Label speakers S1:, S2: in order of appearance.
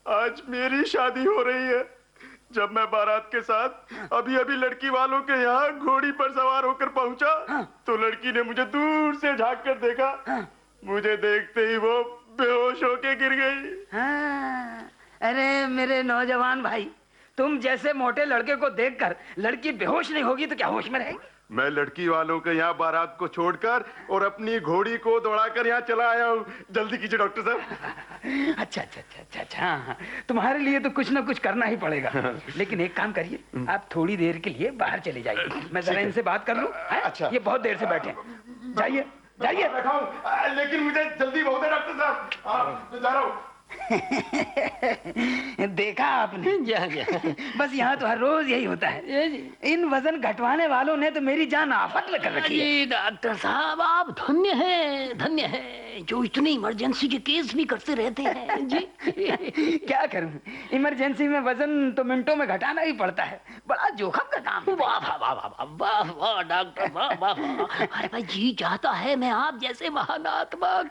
S1: आज मेरी शादी हो रही है। जब मैं बारात के साथ अभी अभी लड़की वालों के यहाँ घोड़ी पर सवार होकर पहुंचा, तो लड़की ने मुझे दूर से झांक कर देखा। मुझे देखते ही वो बेहोश होके गिर गई।
S2: हाँ, अरे मेरे नौजवान भाई, तुम जैसे मोटे लड़के को देखकर लड़की बेहोश नहीं होगी तो क्या होश में रहेगी?
S1: मैं लड़की वालों के यहाँ बारात को छोड़कर और अपनी घोड़ी को दौड़ाकर यहाँ चला आया हूँ। जल्दी कीजिए डॉक्टर साहब।
S2: अच्छा अच्छा अच्छा अच्छा अच्छा, हाँ, तुम्हारे लिए तो कुछ ना कुछ करना ही पड़ेगा। लेकिन एक काम करिए, आप थोड़ी देर के लिए बाहर चले जाइए, मैं जरा इनसे बात कर लूं। अच्छा, ये बहुत देर से बैठे हैं। जाइए जाइए।
S1: बैठा हूं, लेकिन मुझे जल्दी बहुत है डॉक्टर साहब। मैं जा रहा हूँ।
S2: देखा आपने? बस यहाँ तो हर रोज यही होता है। इन वजन घटवाने वालों ने तो मेरी जान आफत में कर रखी है।
S3: डॉक्टर साहब आप धन्य हैं, धन्य हैं, जो इतनी इमरजेंसी के केस भी करते रहते हैं जी।
S2: क्या करूं, इमरजेंसी में वजन तो मिनटों में घटाना ही पड़ता है, बड़ा जोखिम का काम है।
S3: वाह वाह वाह वाह वाह वाह डॉक्टर वाह वाह। अरे भाई जी चाहता है मैं आप जैसे महान आत्मा